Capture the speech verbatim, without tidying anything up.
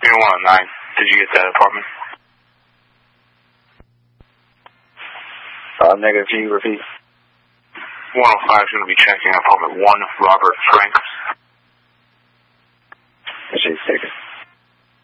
Unit one oh nine, did you get that apartment? Uh, negative, can you repeat? one oh five is going to be checking apartment one, Robert Frank.